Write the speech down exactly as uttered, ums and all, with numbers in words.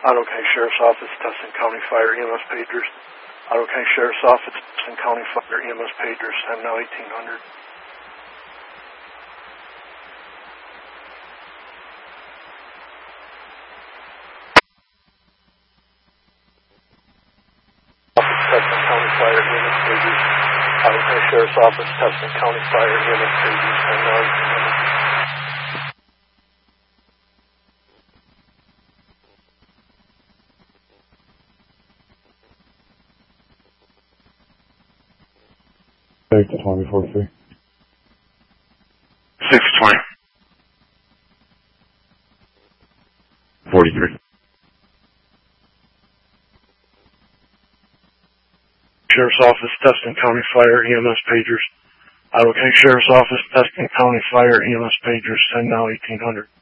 Ottawa County Sheriff's Office, Tustin County Fire E M S pagers. Ottawa County Sheriff's Office, Tustin County Fire E M S pagers. I'm now eighteen hundred. Tustin County Fire E M S pagers. Ottawa County Sheriff's Office, Tustin County Fire E M S pagers. I'm now eighteen hundred. Back to twenty-four three. six twenty. forty-three. Sheriff's Office, Tustin County Fire E M S pagers. Ottawa County Sheriff's Office, Tustin County Fire E M S pagers. I'm now eighteen hundred.